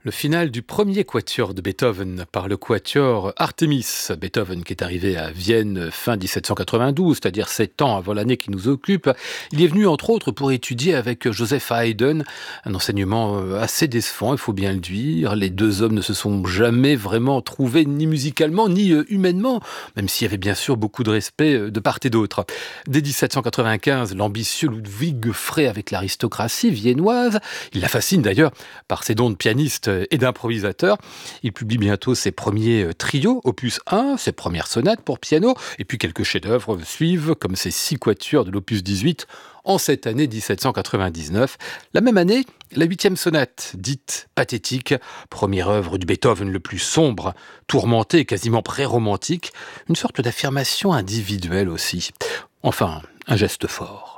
Le final du premier quatuor de Beethoven par le quatuor Artemis. Beethoven qui est arrivé à Vienne fin 1792, c'est-à-dire 7 ans avant l'année qui nous occupe. Il est venu entre autres pour étudier avec Joseph Haydn, un enseignement assez décevant, il faut bien le dire. Les deux hommes ne se sont jamais vraiment trouvés ni musicalement ni humainement, même s'il y avait bien sûr beaucoup de respect de part et d'autre. Dès 1795, l'ambitieux Ludwig frait avec l'aristocratie viennoise. Il la fascine d'ailleurs par ses dons de pianiste et d'improvisateur. Il publie bientôt ses premiers trios, opus 1, ses premières sonates pour piano, et puis quelques chefs-d'œuvre suivent, comme ses 6 quatuors de l'opus 18, en cette année 1799. La même année, la 8e sonate, dite pathétique, première œuvre du Beethoven le plus sombre, tourmenté, quasiment pré-romantique, une sorte d'affirmation individuelle aussi. Enfin, un geste fort.